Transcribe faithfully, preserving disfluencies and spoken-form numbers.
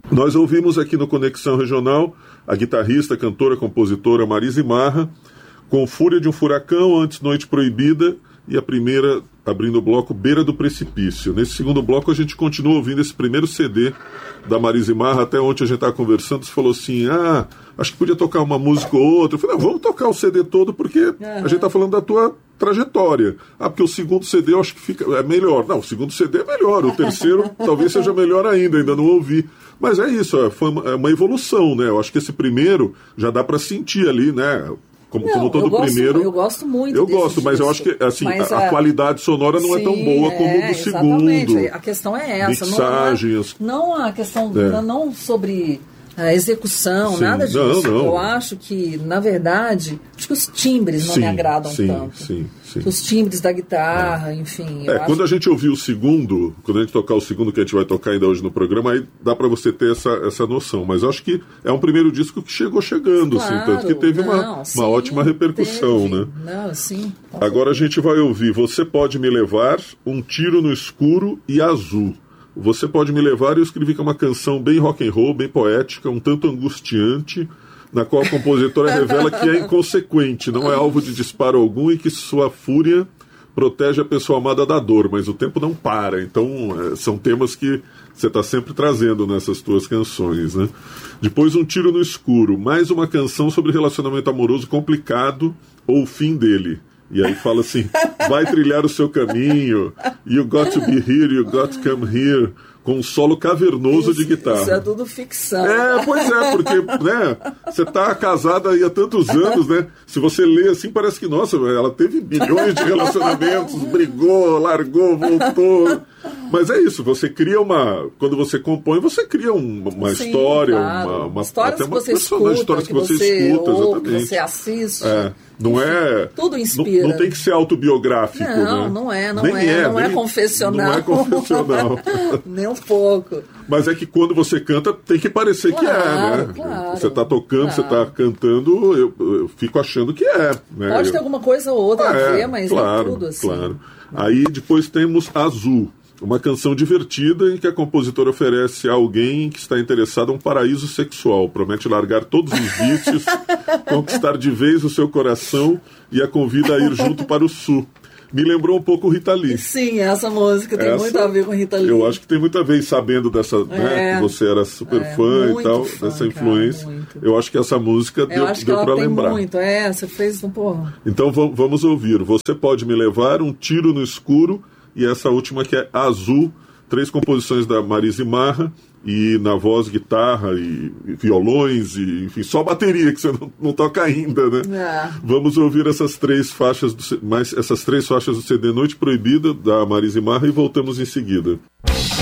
Nós ouvimos aqui no Conexão Regional a guitarrista, cantora, compositora Marisa Imarra, com Fúria de um Furacão, Antes Noite Proibida, e a primeira, abrindo o bloco, Beira do Precipício. Nesse segundo bloco a gente continua ouvindo esse primeiro C D da Marisa Imarra. Até ontem a gente estava conversando, você falou assim, ah, acho que podia tocar uma música ou outra. Eu falei, não, vamos tocar o C D todo, porque uhum. a gente está falando da tua trajetória. Ah, porque o segundo C D eu acho que fica, é melhor. Não, o segundo C D é melhor, o terceiro talvez seja melhor ainda, ainda não ouvi. Mas é isso, é, foi uma, é uma evolução, né? Eu acho que esse primeiro já dá para sentir ali, né? Como, não, como todo eu gosto, primeiro. Eu gosto muito Eu desse gosto, disco, mas eu acho que assim, a, a é... qualidade sonora não Sim, é tão boa como é, do segundo. Exatamente, a questão é essa. Mixagens. Não, não a questão, é. não sobre a execução, sim, nada disso. Não, não. Eu acho que, na verdade, acho que os timbres não sim, me agradam sim, tanto. Sim, sim. Os timbres da guitarra, é. enfim. É, acho... quando a gente ouvir o segundo, quando a gente tocar o segundo que a gente vai tocar ainda hoje no programa, aí dá pra você ter essa, essa noção. Mas eu acho que é um primeiro disco que chegou chegando, claro, assim, tanto que teve não, uma, sim, uma ótima repercussão, teve. né? Não, sim. Agora a gente vai ouvir Você Pode Me Levar, Um Tiro no Escuro e Azul. Você Pode Me Levar, eu escrevi que é uma canção bem rock and roll, bem poética, um tanto angustiante, na qual a compositora revela que é inconsequente, não é alvo de disparo algum e que sua fúria protege a pessoa amada da dor, mas o tempo não para. Então, é, são temas que você está sempre trazendo nessas tuas canções, né? Depois, Um Tiro no Escuro, mais uma canção sobre relacionamento amoroso complicado ou o fim dele. E aí fala assim, vai trilhar o seu caminho, you got to be here, you got to come here, com um solo cavernoso isso, de guitarra. Isso é tudo ficção. É, pois é, porque, né, você tá casada aí há tantos anos, né, se você lê assim, parece que, nossa, ela teve bilhões de relacionamentos, brigou, largou, voltou. Mas é isso, você cria uma... Quando você compõe, você cria uma, uma Sim, história, claro. uma, uma, histórias até que uma você escuta, histórias que, que você, você escuta, ouve, exatamente. que você assiste. É, não é... Tudo inspira. Não, não tem que ser autobiográfico, não, né? Não é, não nem é, é. Não nem, é confessional. Não é confessional. Nem um pouco. Mas é que quando você canta, tem que parecer claro, que é, né? Claro, você tá tocando, claro. você tá cantando, eu, eu fico achando que é. Né? Pode eu... ter alguma coisa ou outra é, a ver, mas claro, não tudo assim. Claro. Aí depois temos Azul, uma canção divertida em que a compositora oferece a alguém que está interessado um paraíso sexual. Promete largar todos os vícios, conquistar de vez o seu coração e a convida a ir junto para o sul. Me lembrou um pouco Rita Lee. Sim, essa música tem essa, muito a ver com Rita Lee. Eu acho que tem muito a ver, sabendo dessa, é, né, que você era super é, fã e tal, fã, dessa influência. Cara, eu acho que essa música deu, acho que deu ela pra tem lembrar. Muito, é, você fez um porra. Então vamos, vamos ouvir. Você Pode Me Levar, Um Tiro no Escuro e essa última que é Azul, três composições da Marisa Imarra, e na voz, guitarra e, e violões, e enfim, só bateria que você não, não toca ainda, né? É. Vamos ouvir essas três faixas do, mais essas três faixas do C D Noite Proibida, da Marisa Imarra, e voltamos em seguida.